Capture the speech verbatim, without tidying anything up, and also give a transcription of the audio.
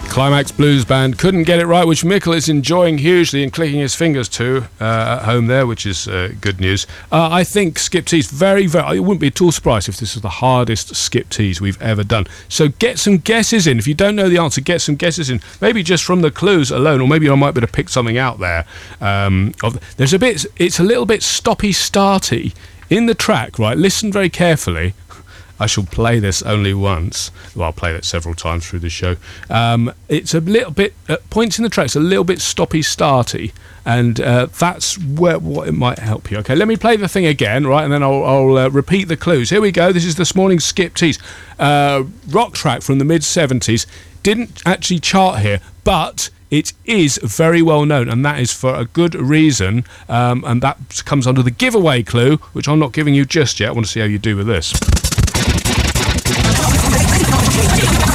Climax Blues Band couldn't get it right, which Mikkel is enjoying hugely and clicking his fingers to uh, at home there, which is uh, good news. Uh, I think skip tease, very, very, I wouldn't be at all surprised if this was the hardest skip tease we've ever done. So get some guesses in. If you don't know the answer, get some guesses in. Maybe just from the clues alone, or maybe I might be able to pick something out there. Um, of, there's a bit, it's a little bit stoppy-starty in the track, right? Listen very carefully. I shall play this only once. Well, I'll play it several times through the show. Um, it's a little bit, at points in the track, it's a little bit stoppy-starty, and uh, that's where what it might help you. Okay, let me play the thing again, right, and then I'll, I'll uh, repeat the clues. Here we go. This is this morning's skip tease. Uh, rock track from the mid seventies. Didn't actually chart here, but it is very well known, and that is for a good reason, um, and that comes under the giveaway clue, which I'm not giving you just yet. I want to see how you do with this.